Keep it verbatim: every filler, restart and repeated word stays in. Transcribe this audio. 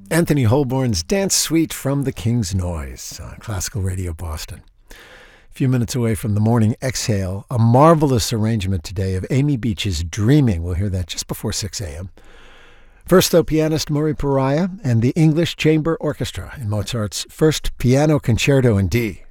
Anthony Holborn's Dance Suite from the King's Noise on Classical Radio Boston. A few minutes away from the morning exhale, a marvelous arrangement today of Amy Beach's Dreaming. We'll hear that just before six a.m. First, though, pianist Murray Pariah and the English Chamber Orchestra in Mozart's First Piano Concerto in D.